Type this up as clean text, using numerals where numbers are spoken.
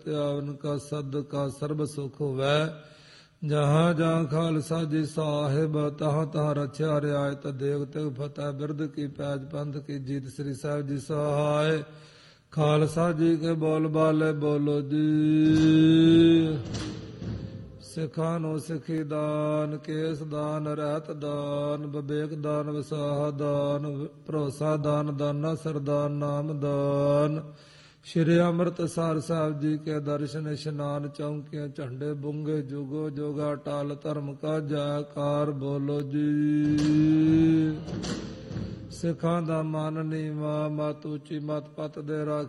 ਧਿਆਵਨ ਕਾ ਸਦਕਾ ਸਰਬ ਸੁਖ ਹੋਵੈ। ਜਹਾਂ ਜਹਾਂ ਖਾਲਸਾ ਜੀ ਸਾਹਿਬ ਤਹਾਂ ਤਹਾਂ ਰਛਿਆ ਰਿਆਇਤ ਦੇਵ ਤਿਗ ਫਤਿਹ ਬਿਰਦ ਕੀ ਪੈਜ ਪੰਥ ਕੀ ਜੀਤ ਸ੍ਰੀ ਸਾਹਿਬ ਜੀ ਸਹਾਇ। ਖਾਲਸਾ ਜੀ ਕੇ ਬੋਲ ਬਾਲੇ ਬੋਲੋ ਜੀ। ਸਿੱਖਾਂ ਨੂੰ ਸਿੱਖੀ ਦਾਨ, ਕੇਸ ਦਾਨ, ਰਹਿਤ ਦਾਨ, ਵਿਵੇਕ ਦਾਨ, ਵਿਸਾਹ ਦਾਨ, ਭਰੋਸਾ ਦਾਨ, ਦਾਨਾ ਸਰਦਾਨ, ਨਾਮ ਦਾਨ। ਸ਼੍ਰੀ ਅੰਮ੍ਰਿਤਸਰ ਸਾਹਿਬ ਜੀ ਕੇ ਦਰਸ਼ਨ ਇਸ਼ਨਾਨ, ਚੌਂਕੀਆਂ ਝੰਡੇ ਬੁੰਗੇ, ਜੁਗੋ ਜੋਗਾ ਟਾਲ ਧਰਮ ਕਾ ਜੈਕਾਰ ਬੋਲੋ ਜੀ। ਸਿੱਖਾਂ ਦਾ ਮਨ ਨੀਵਾਂ, ਮਤ ਉੱਚੀ, ਮਤ ਪਤ ਦੇ ਰਾਖੀ।